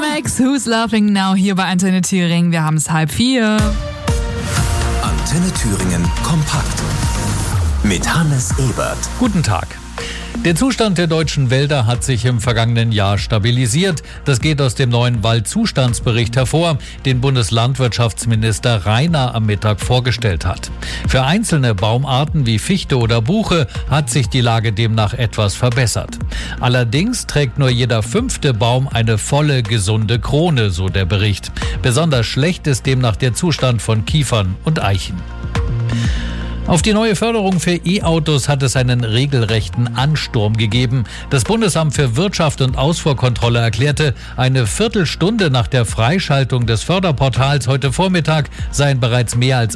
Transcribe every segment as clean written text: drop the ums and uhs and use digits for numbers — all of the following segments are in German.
Max, Who's Laughing Now hier bei Antenne Thüringen. Wir haben es 3:30. Antenne Thüringen kompakt mit Hannes Ebert. Guten Tag. Der Zustand der deutschen Wälder hat sich im vergangenen Jahr stabilisiert. Das geht aus dem neuen Waldzustandsbericht hervor, den Bundeslandwirtschaftsminister Rainer am Mittag vorgestellt hat. Für einzelne Baumarten wie Fichte oder Buche hat sich die Lage demnach etwas verbessert. Allerdings trägt nur jeder 5. Baum eine volle, gesunde Krone, so der Bericht. Besonders schlecht ist demnach der Zustand von Kiefern und Eichen. Auf die neue Förderung für E-Autos hat es einen regelrechten Ansturm gegeben. Das Bundesamt für Wirtschaft und Ausfuhrkontrolle erklärte, eine Viertelstunde nach der Freischaltung des Förderportals heute Vormittag seien bereits mehr als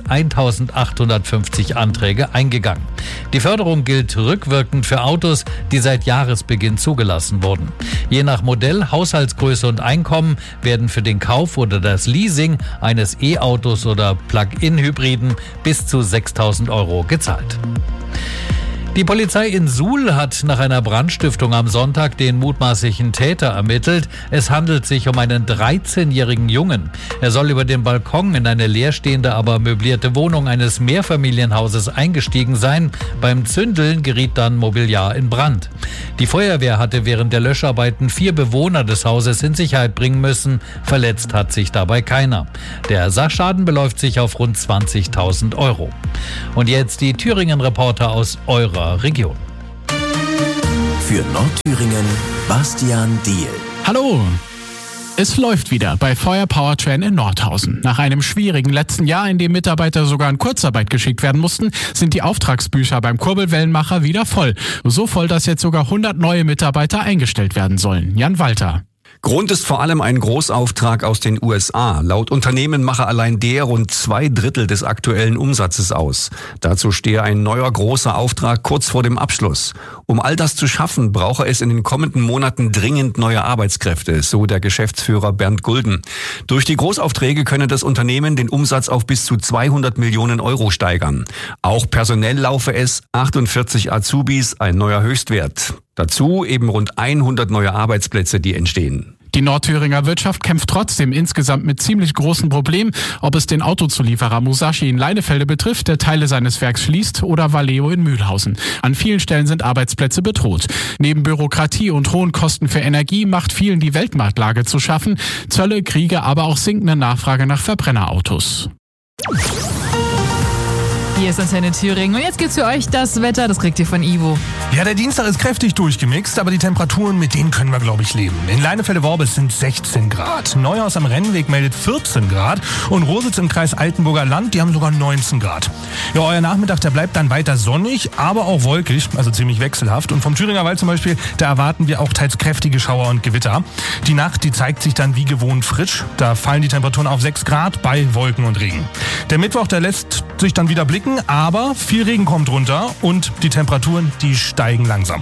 1850 Anträge eingegangen. Die Förderung gilt rückwirkend für Autos, die seit Jahresbeginn zugelassen wurden. Je nach Modell, Haushaltsgröße und Einkommen werden für den Kauf oder das Leasing eines E-Autos oder Plug-in-Hybriden bis zu 6.000 Euro gezahlt. Die Polizei in Suhl hat nach einer Brandstiftung am Sonntag den mutmaßlichen Täter ermittelt. Es handelt sich um einen 13-jährigen Jungen. Er soll über den Balkon in eine leerstehende, aber möblierte Wohnung eines Mehrfamilienhauses eingestiegen sein. Beim Zündeln geriet dann Mobiliar in Brand. Die Feuerwehr hatte während der Löscharbeiten 4 Bewohner des Hauses in Sicherheit bringen müssen. Verletzt hat sich dabei keiner. Der Sachschaden beläuft sich auf rund 20.000 Euro. Und jetzt die Thüringen-Reporter aus eurer Region. Für Nordthüringen Bastian Diehl. Hallo! Es läuft wieder bei Feuer Powertrain in Nordhausen. Nach einem schwierigen letzten Jahr, in dem Mitarbeiter sogar in Kurzarbeit geschickt werden mussten, sind die Auftragsbücher beim Kurbelwellenmacher wieder voll. So voll, dass jetzt sogar 100 neue Mitarbeiter eingestellt werden sollen. Jan Walter. Grund ist vor allem ein Großauftrag aus den USA. Laut Unternehmen mache allein der rund 2/3 des aktuellen Umsatzes aus. Dazu stehe ein neuer großer Auftrag kurz vor dem Abschluss. Um all das zu schaffen, brauche es in den kommenden Monaten dringend neue Arbeitskräfte, so der Geschäftsführer Bernd Gulden. Durch die Großaufträge könne das Unternehmen den Umsatz auf bis zu 200 Millionen Euro steigern. Auch personell laufe es, 48 Azubis, ein neuer Höchstwert. Dazu eben rund 100 neue Arbeitsplätze, die entstehen. Die Nordthüringer Wirtschaft kämpft trotzdem insgesamt mit ziemlich großen Problemen, ob es den Autozulieferer Musashi in Leinefelde betrifft, der Teile seines Werks schließt, oder Valeo in Mühlhausen. An vielen Stellen sind Arbeitsplätze bedroht. Neben Bürokratie und hohen Kosten für Energie macht vielen die Weltmarktlage zu schaffen, Zölle, Kriege, aber auch sinkende Nachfrage nach Verbrennerautos. Hier ist Antenne Thüringen und jetzt gibt's für euch das Wetter, das kriegt ihr von Ivo. Ja, der Dienstag ist kräftig durchgemixt, aber die Temperaturen, mit denen können wir, glaube ich, leben. In Leinefelde-Worbis sind 16 Grad, Neuhaus am Rennweg meldet 14 Grad und Rositz im Kreis Altenburger Land, die haben sogar 19 Grad. Ja, euer Nachmittag, der bleibt dann weiter sonnig, aber auch wolkig, also ziemlich wechselhaft. Und vom Thüringer Wald zum Beispiel, da erwarten wir auch teils kräftige Schauer und Gewitter. Die Nacht, die zeigt sich dann wie gewohnt frisch. Da fallen die Temperaturen auf 6 Grad bei Wolken und Regen. Der Mittwoch, der lässt sich dann wieder blicken, aber viel Regen kommt runter und die Temperaturen, die steigen langsam.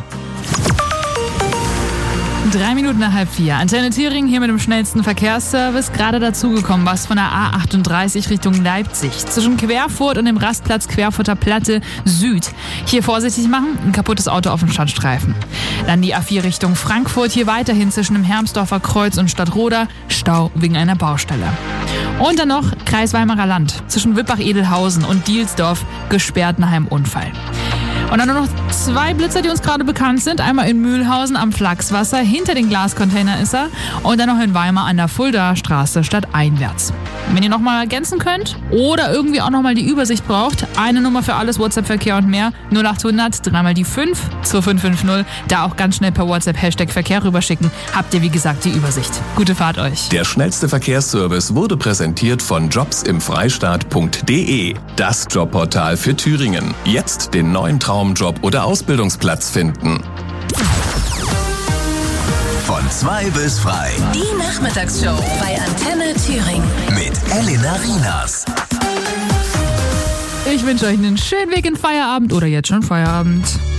3 Minuten nach 3:30. Antenne Thüringen hier mit dem schnellsten Verkehrsservice. Gerade dazugekommen, was von der A38 Richtung Leipzig. Zwischen Querfurt und dem Rastplatz Querfurter Platte Süd. Hier vorsichtig machen, ein kaputtes Auto auf dem Stadtstreifen. Dann die A4 Richtung Frankfurt. Hier weiterhin zwischen dem Hermsdorfer Kreuz und Stadtroda. Stau wegen einer Baustelle. Und dann noch Kreis Weimarer Land. Zwischen Wippach-Edelhausen und Dielsdorf gesperrt nach einem Unfall. Und dann nur noch 2 Blitzer, die uns gerade bekannt sind. Einmal in Mühlhausen am Flachswasser, hinter den Glascontainer ist er. Und dann noch in Weimar an der Fuldaer Straße stadteinwärts. Wenn ihr nochmal ergänzen könnt oder irgendwie auch nochmal die Übersicht braucht, eine Nummer für alles, WhatsApp-Verkehr und mehr, 0800 3 die 5 2550. Da auch ganz schnell per WhatsApp Hashtag Verkehr rüberschicken. Habt ihr, wie gesagt, die Übersicht. Gute Fahrt euch. Der schnellste Verkehrsservice wurde präsentiert von jobsimfreistaat.de. Das Jobportal für Thüringen. Jetzt den neuen Traumjob oder Ausbildungsplatz finden. Von 2 bis frei. Die Nachmittagsshow bei Antenne Thüringen. Mit Elena Rienas. Ich wünsche euch einen schönen Weg in Feierabend oder jetzt schon Feierabend.